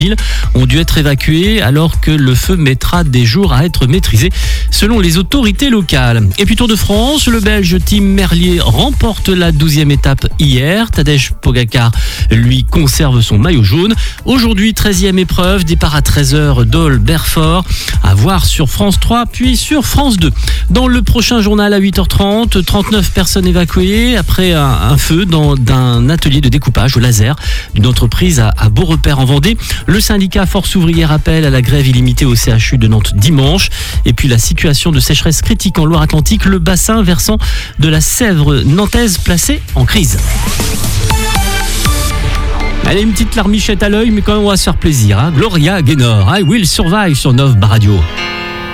ont dû être évacués alors que le feu mettra des jours à être maîtrisé selon les autorités locales. Et puis Tour de France, le Belge Tim Merlier remporte la 12e étape hier. Tadej Pogacar, lui, conserve son maillot jaune. Aujourd'hui, 13e épreuve, départ à 13h Dole-Belfort, à voir sur France 3 puis sur France 2. Dans le prochain journal à 8h30, 39 personnes évacuées après un feu d'un atelier de découpage au laser d'une entreprise à Beaurepaire en Vendée. Le syndicat Force ouvrière appelle à la grève illimitée au CHU de Nantes dimanche. Et puis la situation de sécheresse critique en Loire-Atlantique, le bassin versant de la Sèvre nantaise placé en crise. Allez, une petite larmichette à l'œil, mais quand même on va se faire plaisir. Gloria Gaynor, I Will Survive sur Nov Radio.